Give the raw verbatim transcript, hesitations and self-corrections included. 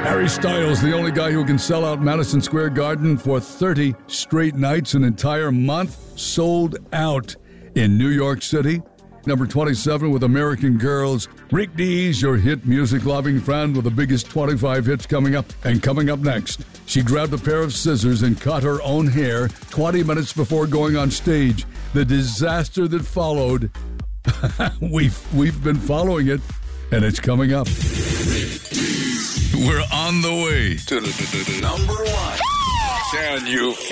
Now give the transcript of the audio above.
Harry Styles, the only guy who can sell out Madison Square Garden for thirty straight nights, an entire month, sold out in New York City. Number twenty-seven with American Girls. Rick Dees, your hit music-loving friend with the biggest twenty-five hits coming up. And coming up next, she grabbed a pair of scissors and cut her own hair twenty minutes before going on stage. The disaster that followed, we've, we've been following it, and it's coming up. We're on the way to the number one. Can you